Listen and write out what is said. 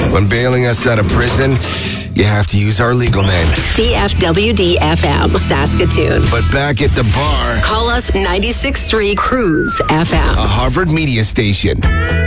When bailing us out of prison, you have to use our legal name. CFWD-FM, Saskatoon. But back at the bar, Call us 96.3 Cruise FM. a Harvard media station.